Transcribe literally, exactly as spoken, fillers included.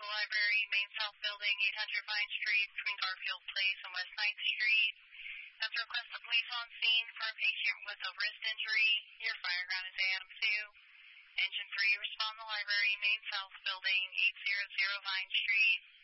the library, main south building, eight hundred Vine Street, between Garfield Place and West ninth Street. Has a request of police on scene for a patient with a wrist injury. Your fire ground is A M two. Engine three, respond to the library, main south building, eight hundred Vine Street.